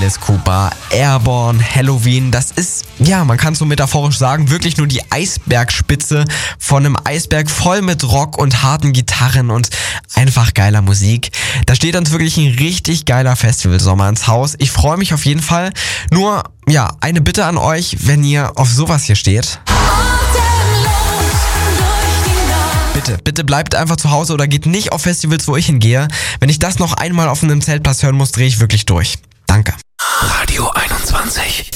Alice Cooper, Airborne, Halloween. Das ist, ja, man kann es so metaphorisch sagen, wirklich nur die Eisbergspitze von einem Eisberg voll mit Rock und harten Gitarren und einfach geiler Musik. Da steht uns wirklich ein richtig geiler Festivalsommer ins Haus. Ich freue mich auf jeden Fall. Nur, ja, eine Bitte an euch, wenn ihr auf sowas hier steht. Bitte bleibt einfach zu Hause oder geht nicht auf Festivals, wo ich hingehe. Wenn ich das noch einmal auf einem Zeltplatz hören muss, drehe ich wirklich durch. Danke. Radio 21.